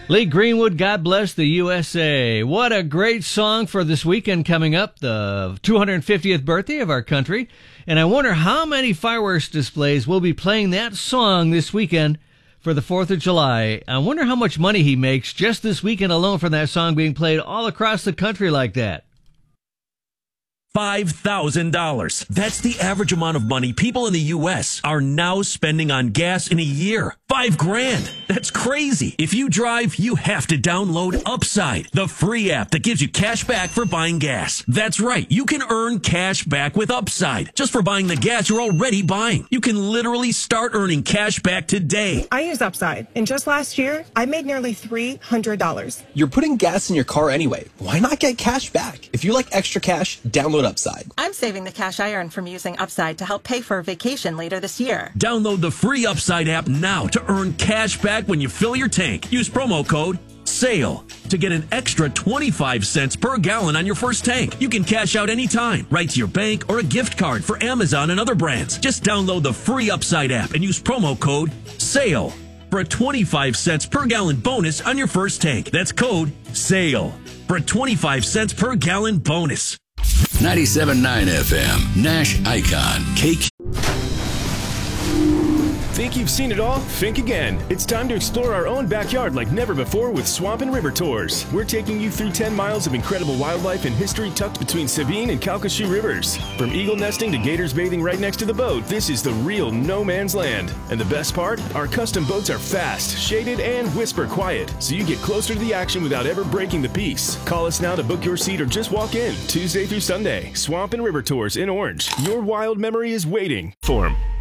Lee Greenwood, God Bless the USA. What a great song for this weekend coming up, the 250th birthday of our country. And I wonder how many fireworks displays will be playing that song this weekend for the 4th of July. I wonder how much money he makes just this weekend alone from that song being played all across the country like that. $5,000. That's the average amount of money people in the U.S. are now spending on gas in a year. $5,000. That's crazy. If you drive, you have to download Upside, the free app that gives you cash back for buying gas. That's right. You can earn cash back with Upside just for buying the gas you're already buying. You can literally start earning cash back today. I use Upside, and just last year, I made nearly $300. You're putting gas in your car anyway. Why not get cash back? If you like extra cash, download Upside. I'm saving the cash I earn from using Upside to help pay for a vacation later this year. Download the free Upside app now to earn cash back when you fill your tank. Use promo code SALE to get an extra 25 cents per gallon on your first tank. You can cash out anytime, right to your bank or a gift card for Amazon and other brands. Just download the free Upside app and use promo code SALE for a 25 cents per gallon bonus on your first tank. That's code SALE for a 25 cents per gallon bonus. 97.9 FM, Nash Icon, Cake. Think you've seen it all? Think again. It's time to explore our own backyard like never before with Swamp and River Tours. We're taking you through 10 miles of incredible wildlife and history tucked between Sabine and Calcasieu rivers. From eagle nesting to gators bathing right next to the boat, this is the real no man's land. And the best part? Our custom boats are fast, shaded, and whisper quiet, so you get closer to the action without ever breaking the peace. Call us now to book your seat or just walk in. Tuesday through Sunday, Swamp and River Tours in Orange. Your wild memory is waiting for 'em.